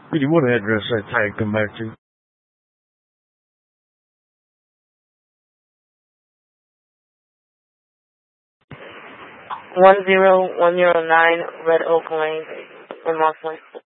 Really, what address that tag come back to? 10109 Red Oak Lane in Moss Lake.